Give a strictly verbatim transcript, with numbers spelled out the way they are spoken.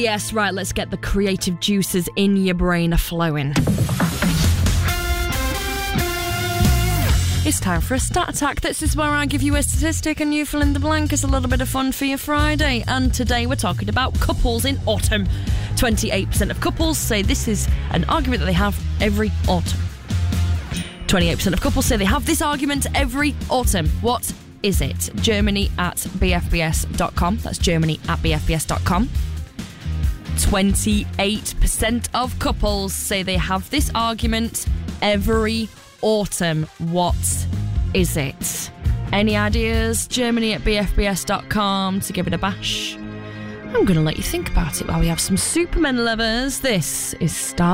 Yes, right, let's get the creative juices in your brain flowing. It's time for a stat attack. This is where I give you a statistic and you fill in the blank. It's a little bit of fun for your Friday. And today we're talking about couples in autumn. twenty-eight percent of couples say this is an argument that they have every autumn. twenty-eight percent of couples say they have this argument every autumn. What is it? Germany at b f b s dot com. That's Germany at b f b s dot com. twenty-eight percent of couples say they have this argument every autumn. What is it? Any ideas? Germany at b f b s dot com to give it a bash. I'm going to let you think about it while we have some Superman lovers. This is Star